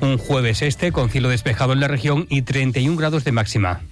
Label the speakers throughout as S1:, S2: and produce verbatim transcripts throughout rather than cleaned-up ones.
S1: Un jueves este con cielo despejado en la región y treinta y un grados de máxima.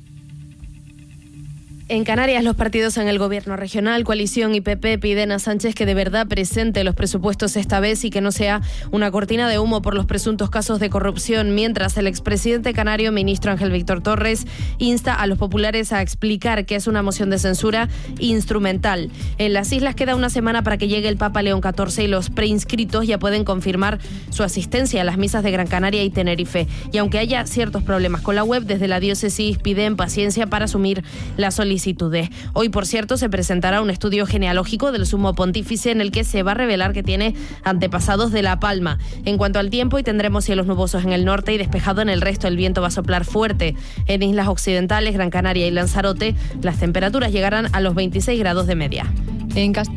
S2: En Canarias, los partidos en el gobierno regional, Coalición y P P, piden a Sánchez que de verdad presente los presupuestos esta vez y que no sea una cortina de humo por los presuntos casos de corrupción, mientras el expresidente canario, ministro Ángel Víctor Torres, insta a los populares a explicar que es una moción de censura instrumental. En las islas queda una semana para que llegue el Papa León catorce y los preinscritos ya pueden confirmar su asistencia a las misas de Gran Canaria y Tenerife. Y aunque haya ciertos problemas con la web, desde la diócesis piden paciencia para asumir la solicitud. Hoy, por cierto, se presentará un estudio genealógico del sumo pontífice en el que se va a revelar que tiene antepasados de La Palma. En cuanto al tiempo, hoy tendremos cielos nubosos en el norte y despejado en el resto. El viento va a soplar fuerte en islas occidentales, Gran Canaria y Lanzarote. Las temperaturas llegarán a los veintiséis grados de media.
S3: En Cast-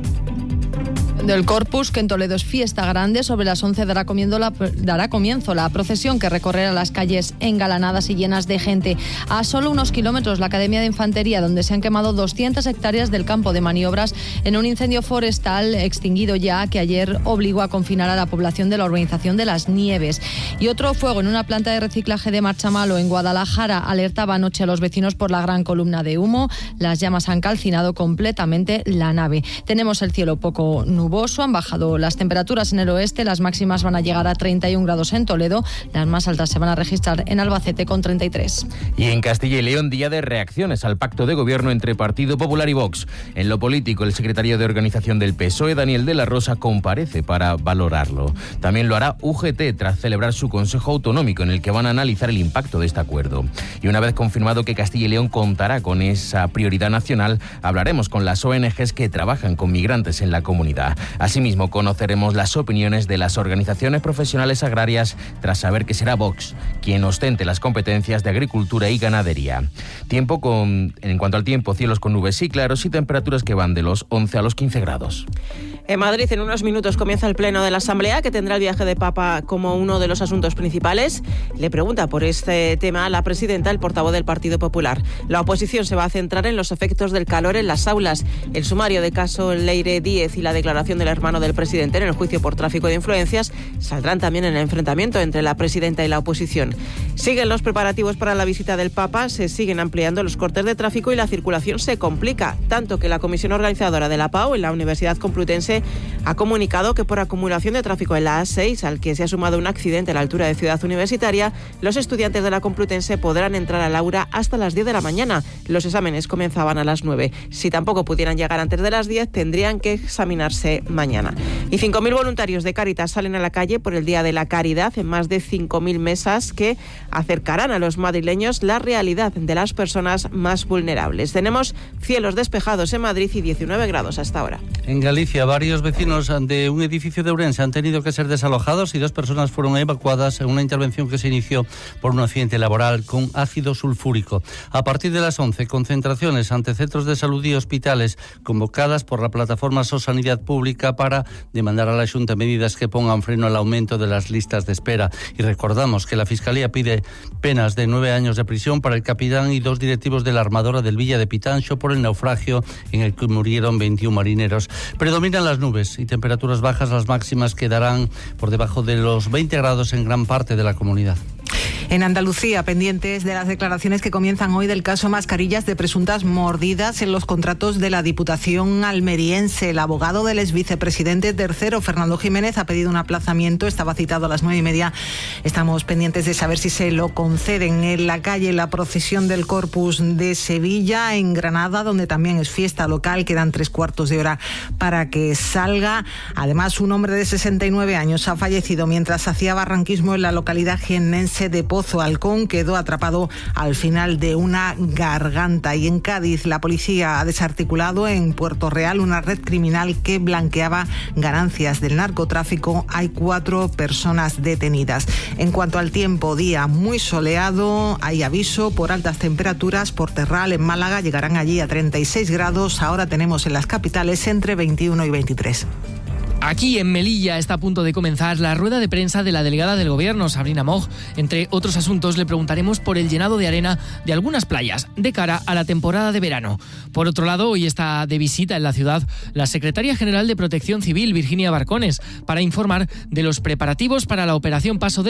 S3: del Corpus, que en Toledo es fiesta grande. Sobre las once dará, la, dará comienzo la procesión que recorrerá las calles engalanadas y llenas de gente. A solo unos kilómetros, la Academia de Infantería, donde se han quemado doscientas hectáreas del campo de maniobras en un incendio forestal extinguido ya, que ayer obligó a confinar a la población de la urbanización de Las Nieves. Y otro fuego en una planta de reciclaje de Marchamalo, en Guadalajara, alertaba anoche a los vecinos por la gran columna de humo. Las llamas han calcinado completamente la nave. Tenemos el cielo poco nuboso. Han bajado las temperaturas en el oeste, las máximas van a llegar a treinta y un grados en Toledo, las más altas se van a registrar en Albacete con treinta y tres.
S4: Y en Castilla y León, día de reacciones al pacto de gobierno entre Partido Popular y Vox. En lo político, el secretario de organización del P S O E, Daniel de la Rosa, comparece para valorarlo. También lo hará U G T tras celebrar su Consejo Autonómico, en el que van a analizar el impacto de este acuerdo. Y una vez confirmado que Castilla y León contará con esa prioridad nacional, hablaremos con las O N Ges que trabajan con migrantes en la comunidad. Asimismo, conoceremos las opiniones de las organizaciones profesionales agrarias tras saber que será Vox quien ostente las competencias de agricultura y ganadería. Tiempo con, en cuanto al tiempo, cielos con nubes y claros y temperaturas que van de los once a los quince grados.
S5: En Madrid, en unos minutos comienza el pleno de la Asamblea, que tendrá el viaje de Papa como uno de los asuntos principales. Le pregunta por este tema a la presidenta, el portavoz del Partido Popular. La oposición se va a centrar en los efectos del calor en las aulas. El sumario de caso Leire Díez y la declaración del hermano del presidente en el juicio por tráfico de influencias saldrán también en el enfrentamiento entre la presidenta y la oposición. Siguen los preparativos para la visita del Papa, se siguen ampliando los cortes de tráfico y la circulación se complica, tanto que la comisión organizadora de la P A U en la Universidad Complutense ha comunicado que por acumulación de tráfico en la A seis, al que se ha sumado un accidente a la altura de Ciudad Universitaria, los estudiantes de la Complutense podrán entrar al aula hasta las diez de la mañana. Los exámenes comenzaban a las nueve. Si tampoco pudieran llegar antes de las diez, tendrían que examinarse mañana. Y cinco mil voluntarios de Cáritas salen a la calle por el Día de la Caridad en más de cinco mil mesas que acercarán a los madrileños la realidad de las personas más vulnerables. Tenemos cielos despejados en Madrid y diecinueve grados hasta ahora.
S6: En Galicia, varios vecinos de un edificio de Ourense han tenido que ser desalojados y dos personas fueron evacuadas en una intervención que se inició por un accidente laboral con ácido sulfúrico. A partir de las once, concentraciones ante centros de salud y hospitales convocadas por la plataforma So Sanidad Pública para demandar a la Xunta medidas que pongan freno al aumento de las listas de espera. Y recordamos que la Fiscalía pide penas de nueve años de prisión para el capitán y dos directivos de la armadora del Villa de Pitanxo por el naufragio en el que murieron veintiún marineros. Predominan las nubes y temperaturas bajas, las máximas quedarán por debajo de los veinte grados en gran parte de la comunidad.
S7: En Andalucía, pendientes de las declaraciones que comienzan hoy del caso Mascarillas de presuntas mordidas en los contratos de la Diputación almeriense. El abogado del exvicepresidente tercero, Fernando Jiménez, ha pedido un aplazamiento. Estaba citado a las nueve y media. Estamos pendientes de saber si se lo conceden. En la calle, la procesión del Corpus de Sevilla, en Granada, donde también es fiesta local. Quedan tres cuartos de hora para que salga. Además, un hombre de sesenta y nueve años ha fallecido mientras hacía barranquismo en la localidad jiennense de Pozo Alcón. Quedó atrapado al final de una garganta. Y en Cádiz, la policía ha desarticulado en Puerto Real una red criminal que blanqueaba ganancias del narcotráfico. Hay cuatro personas detenidas. En cuanto al tiempo, día muy soleado. Hay aviso por altas temperaturas. Por Terral, en Málaga, llegarán allí a treinta y seis grados. Ahora tenemos en las capitales entre veintiuno y veintitrés.
S8: Aquí en Melilla está a punto de comenzar la rueda de prensa de la delegada del Gobierno, Sabrina Moig. Entre otros asuntos, le preguntaremos por el llenado de arena de algunas playas de cara a la temporada de verano. Por otro lado, hoy está de visita en la ciudad la secretaria general de Protección Civil, Virginia Barcones, para informar de los preparativos para la operación Paso de